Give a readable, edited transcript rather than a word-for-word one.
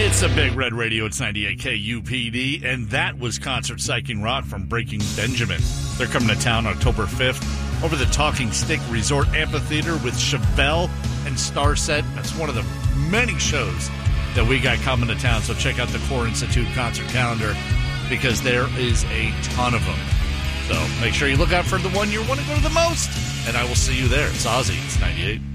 It's a Big Red Radio. It's 98 KUPD, and that was Concert Psyching Rock from Breaking Benjamin. They're coming to town October 5th over the Talking Stick Resort Amphitheater with Chevelle and Starset. That's one of the many shows that we got coming to town, so check out the Core Institute concert calendar because there is a ton of them. So make sure you look out for the one you want to go to the most, and I will see you there. It's Ozzy. It's 98.